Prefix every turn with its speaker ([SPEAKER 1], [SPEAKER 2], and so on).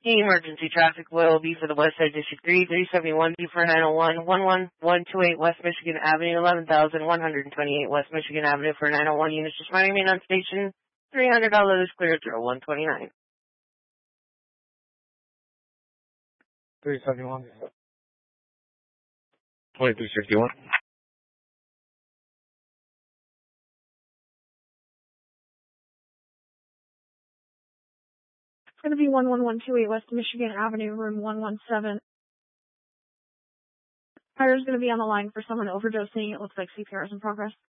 [SPEAKER 1] Emergency traffic will be for the West Side District 3, 371 for 901, 11128 West Michigan Avenue, 11,128 West Michigan Avenue for 901 units. Just remain on station. $300 clear through 129.
[SPEAKER 2] 371. 2361.
[SPEAKER 3] It's going to be 11128 West Michigan Avenue, room 117. Fire's going to be on the line for someone overdosing. It looks like CPR is in progress.